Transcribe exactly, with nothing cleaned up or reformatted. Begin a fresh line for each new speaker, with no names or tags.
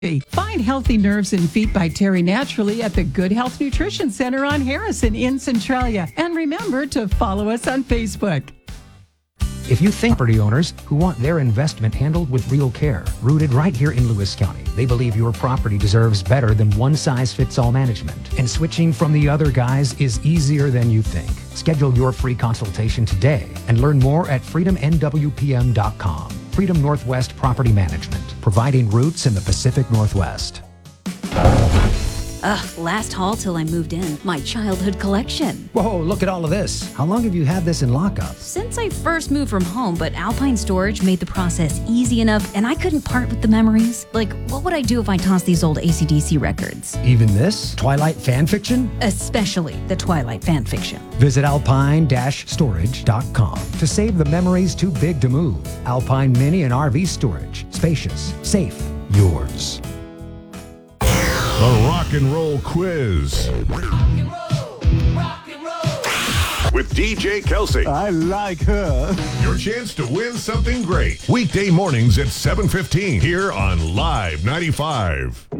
Find Healthy Nerves and Feet by Terry Naturally at the Good Health Nutrition Center on Harrison in Centralia. And remember to follow us on Facebook.
If you think property owners who want their investment handled with real care, rooted right here in Lewis County, they believe your property deserves better than one-size-fits-all management. And switching from the other guys is easier than you think. Schedule your free consultation today and learn more at freedom n w p m dot com. Freedom Northwest Property Management, providing roots in the Pacific Northwest.
Ugh, last haul till I moved in. My childhood collection.
Whoa, look at all of this. How long have you had this in lockup?
Since I first moved from home, but Alpine Storage made the process easy enough and I couldn't part with the memories. Like, what would I do if I tossed these old A C D C records?
Even this? Twilight fan fiction?
Especially the Twilight fan fiction.
Visit alpine dash storage dot com to save the memories too big to move. Alpine Mini and R V Storage. Spacious, safe, yours.
The Rock and Roll Quiz. Rock and roll, rock and roll. With D J Kelsey.
I like her.
Your chance to win something great. Weekday mornings at seven fifteen here on Live ninety-five.